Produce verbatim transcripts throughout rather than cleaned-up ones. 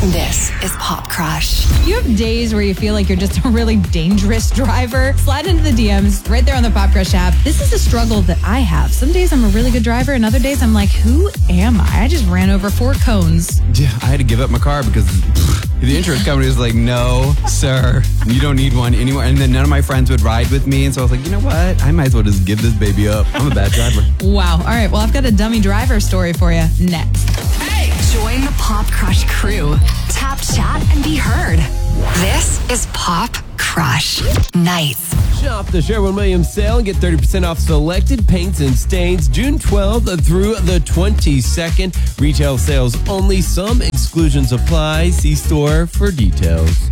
This is Pop Crush. You have days where you feel like you're just a really dangerous driver. Slide into the D Ms right there on the Pop Crush app. This is a struggle that I have. Some days I'm a really good driver, and other days I'm like, who am I? I just ran over four cones. Yeah, I had to give up my car because the insurance company was like, no, sir, you don't need one anymore. And then none of my friends would ride with me. And so I was like, you know what? I might as well just give this baby up. I'm a bad driver. Wow. All right. Well, I've got a dummy driver story for you next. Hey! Join the Pop Crush crew. Tap, chat, and be heard. This is Pop Crush Nights. Shop the Sherwin-Williams sale and get thirty percent off selected paints and stains June twelfth through the twenty-second. Retail sales only. Some exclusions apply. See store for details.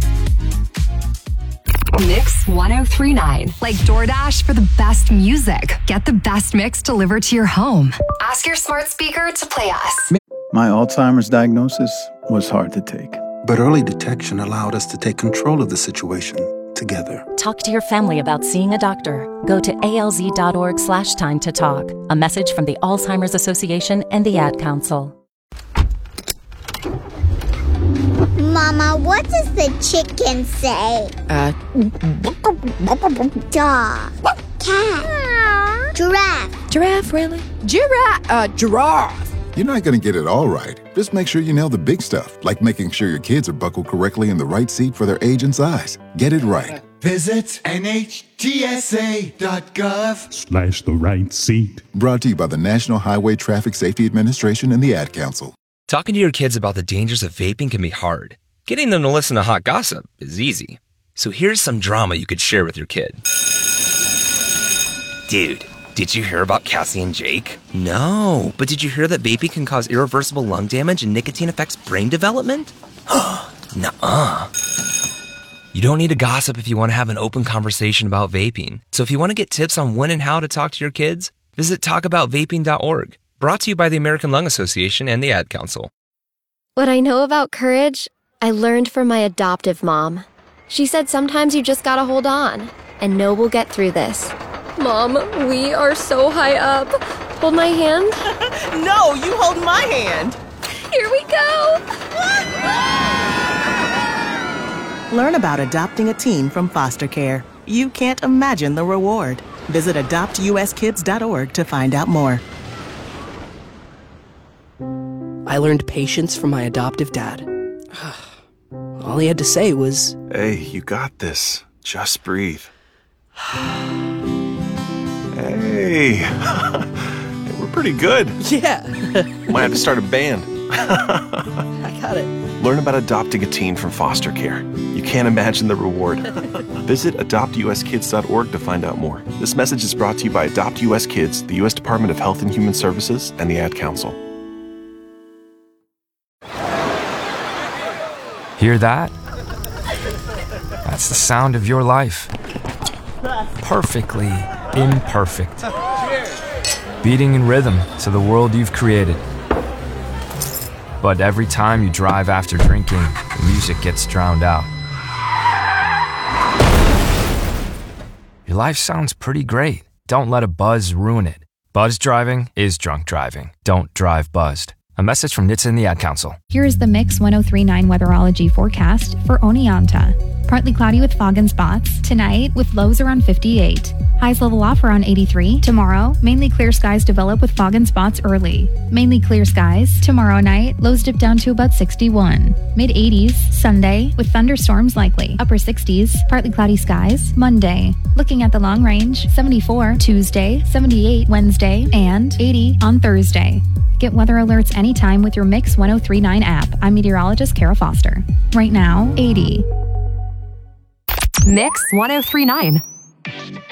Mix ten thirty-nine. Like DoorDash for the best music. Get the best mix delivered to your home. Ask your smart speaker to play us. My Alzheimer's diagnosis was hard to take. But early detection allowed us to take control of the situation together. Talk to your family about seeing a doctor. Go to alz.org slash time to talk. A message from the Alzheimer's Association and the Ad Council. Mama, what does the chicken say? Uh. Dog. Cat. Giraffe. Giraffe, really? Giraffe. Uh, giraffe. You're not going to get it all right. Just make sure you nail the big stuff, like making sure your kids are buckled correctly in the right seat for their age and size. Get it right. Visit N H T S A dot gov slash the right seat. Brought to you by the National Highway Traffic Safety Administration and the Ad Council. Talking to your kids about the dangers of vaping can be hard. Getting them to listen to hot gossip is easy. So here's some drama you could share with your kid. Dude, did you hear about Cassie and Jake? No, but did you hear that vaping can cause irreversible lung damage and nicotine affects brain development? Nuh-uh. You don't need to gossip if you want to have an open conversation about vaping. So if you want to get tips on when and how to talk to your kids, visit talk about vaping dot org. Brought to you by the American Lung Association and the Ad Council. What I know about courage, I learned from my adoptive mom. She said sometimes you just gotta hold on and know we'll get through this. Mom, we are so high up. Hold my hand. No, you hold my hand. Here we go. Learn about adopting a teen from foster care. You can't imagine the reward. Visit adopt u s kids dot org to find out more. I learned patience from my adoptive dad. All he had to say was, "Hey, you got this. Just breathe." Hey, we're pretty good. Yeah. Might have to start a band. I got it. Learn about adopting a teen from foster care. You can't imagine the reward. Visit adopt u s kids dot org to find out more. This message is brought to you by Adopt U S Kids, the U S Department of Health and Human Services, and the Ad Council. Hear that? That's the sound of your life. Perfectly imperfect. Beating in rhythm to the world you've created. But every time you drive after drinking, the music gets drowned out. Your life sounds pretty great. Don't let a buzz ruin it. Buzz driving is drunk driving. Don't drive buzzed. A message from N H T S A and the Ad Council. Here is the Mix ten thirty-nine weatherology forecast for Oneonta. Partly cloudy with fog and spots. Tonight, with lows around fifty-eight. Highs level off around eighty-three. Tomorrow, mainly clear skies develop with fog and spots early. Mainly clear skies. Tomorrow night, lows dip down to about sixty-one. Mid-eighties, Sunday, with thunderstorms likely. Upper sixties, partly cloudy skies. Monday. Looking at the long range, seventy-four Tuesday, seventy-eight Wednesday, and eighty on Thursday. Get weather alerts anytime with your Mix ten thirty-nine app. I'm meteorologist Kara Foster. Right now, eighty. Mix ten thirty-nine.